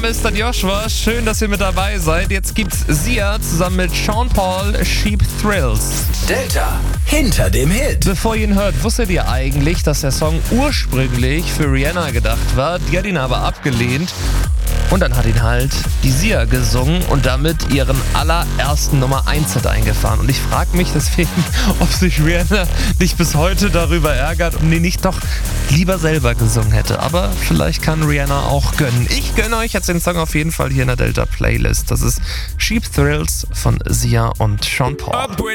Name ist dann Joshua. Schön, dass ihr mit dabei seid. Jetzt gibt's Sia zusammen mit Sean Paul, Cheap Thrills. Delta hinter dem Hit. Bevor ihr ihn hört, wusstet ihr eigentlich, dass der Song ursprünglich für Rihanna gedacht war? Die hat ihn aber abgelehnt. Und dann hat ihn halt die Sia gesungen und damit ihren allerersten Nummer 1 Hit eingefahren. Und ich frage mich deswegen, ob sich Rihanna nicht bis heute darüber ärgert und die nicht doch lieber selber gesungen hätte. Aber vielleicht kann Rihanna auch gönnen. Ich gönne euch jetzt den Song auf jeden Fall hier in der Delta Playlist. Das ist Cheap Thrills von Sia und Sean Paul.